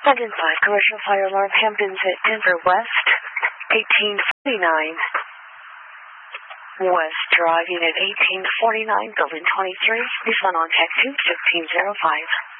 London 5 commercial fire alarm, Hamptons at Denver West, 1849. West driving at 1849, building 23, Nissan on tech 2, 1505.